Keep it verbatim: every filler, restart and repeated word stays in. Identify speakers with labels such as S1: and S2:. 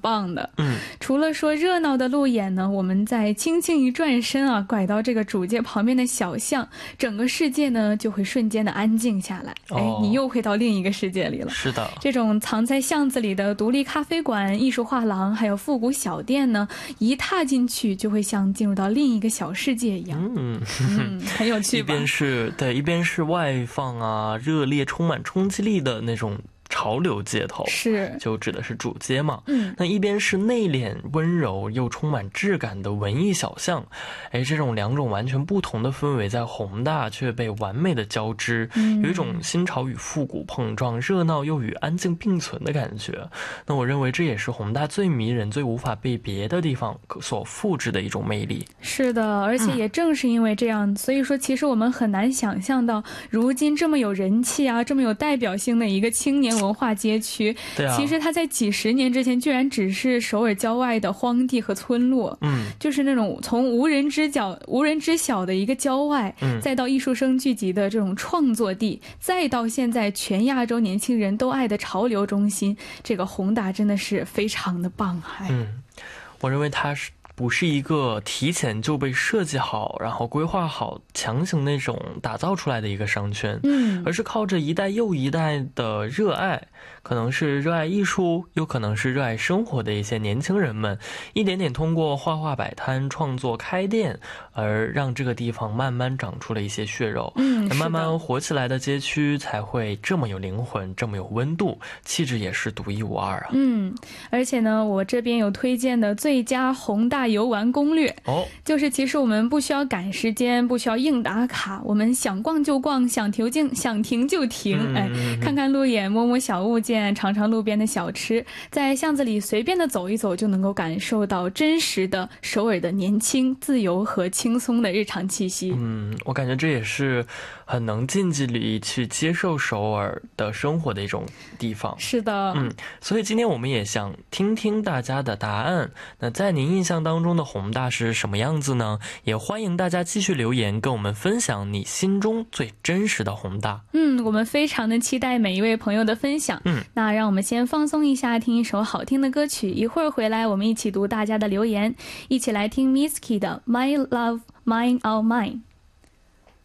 S1: 棒的。
S2: 嗯，
S1: 除了说热闹的路演呢，我们再轻轻一转身啊，拐到这个主街旁边的小巷，整个世界呢就会瞬间的安静下来。
S2: 哦、
S1: 哎，你又回到另一个世界里了。
S2: 是的，
S1: 这种藏在巷子里的独立咖啡馆、艺术画廊还有复古小店呢，一踏进去就会像进入到另一个小世界一样。
S2: 嗯
S1: 嗯，很有趣吧。
S2: 一边是对，一边是外放啊，热烈充满冲击力的那种潮流街头，
S1: 是
S2: 就指的是主街嘛。
S1: 嗯，
S2: 那一边是内敛温柔又充满质感的文艺小巷，哎，这种两种完全不同的氛围在宏大却被完美的交织，
S1: 嗯、
S2: 有一种新潮与复古碰撞，热闹又与安静并存的感觉。那我认为这也是宏大最迷人、最无法被别的地方所复制的一种魅力。
S1: 是的，而且也正是因为这样、嗯、所以说其实我们很难想象到如今这么有人气啊，这么有代表性的一个青年文化街区，
S2: 对啊，
S1: 其实它在几十年之前居然只是首尔郊外的荒地和村落，
S2: 嗯，
S1: 就是那种从无人知晓无人知晓的一个郊外、
S2: 嗯、
S1: 再到艺术生聚集的这种创作地，再到现在全亚洲年轻人都爱的潮流中心，这个宏大真的是非常的棒。
S2: 嗯，我认为它是不是一个提前就被设计好然后规划好强行那种打造出来的一个商圈，
S1: 嗯，
S2: 而是靠着一代又一代的热爱，可能是热爱艺术，又可能是热爱生活的一些年轻人们，一点点通过画画摆摊创作开店，而让这个地方慢慢长出了一些血肉，
S1: 嗯，
S2: 慢慢活起来的街区才会这么有灵魂，这么有温度，气质也是独一无二啊。
S1: 嗯，而且呢我这边有推荐的最佳宏大游玩攻略
S2: 哦，
S1: 就是其实我们不需要赶时间，不需要硬打卡，我们想逛就逛，想停就想停就停、嗯、哎，看看路演，摸摸小物件，尝尝路边的小吃，在巷子里随便的走一走，就能够感受到真实的首尔的年轻、自由和轻松的日常气息。
S2: 嗯，我感觉这也是很能近距离去接受首尔的生活的一种地方。
S1: 是的，
S2: 嗯，所以今天我们也想听听大家的答案。那在您印象当中的宏大是什么样子呢？也欢迎大家继续留言跟我们分享你心中最真实的宏大。
S1: 嗯，我们非常的期待每一位朋友的分享。
S2: 嗯，
S1: 那让我们先放松一下，听一首好听的歌曲，一会儿回来我们一起读大家的留言，一起来听 Misky 的 My Love Mine All Mine。